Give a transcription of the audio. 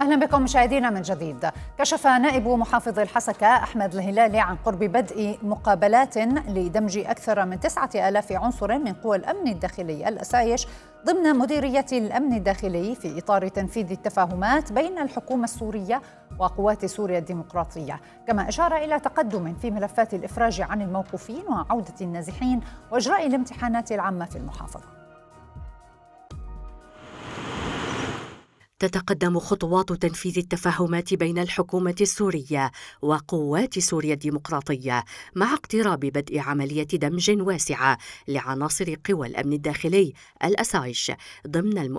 أهلا بكم مشاهدينا من جديد. كشف نائب محافظ الحسكة أحمد الهلالي عن قرب بدء مقابلات لدمج أكثر من 9000 عنصر من قوى الأمن الداخلي الأسايش ضمن مديرية الأمن الداخلي في إطار تنفيذ التفاهمات بين الحكومة السورية وقوات سوريا الديمقراطية، كما أشار إلى تقدم في ملفات الإفراج عن الموقوفين وعودة النازحين وإجراء الامتحانات العامة في المحافظة. تتقدم خطوات تنفيذ التفاهمات بين الحكومة السورية وقوات سوريا الديمقراطية مع اقتراب بدء عملية دمج واسعة لعناصر قوى الأمن الداخلي الأسايش ضمن